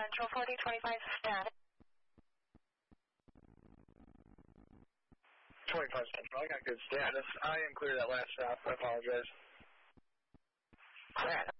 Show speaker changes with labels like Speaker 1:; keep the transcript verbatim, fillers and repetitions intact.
Speaker 1: Central forty twenty-five status.
Speaker 2: twenty-five Central, I got good status. I didn't clear that last stop. I apologize.
Speaker 1: Clear.